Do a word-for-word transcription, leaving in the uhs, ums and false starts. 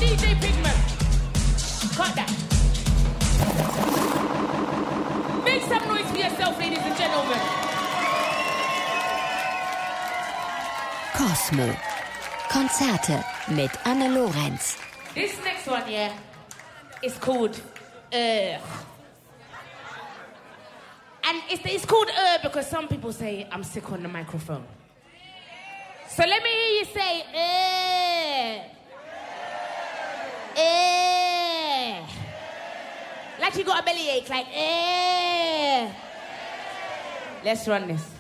D J Pigment. Cut that. Make some noise for yourself, ladies and gentlemen. Cosmo. Konzerte mit Anne Lorenz. This next one, yeah, is called Ugh. And it's, it's called Ugh because some people say I'm sick on the microphone. So let me hear you say Ugh. Ugh. Like you got a bellyache, like Ugh. Let's run this.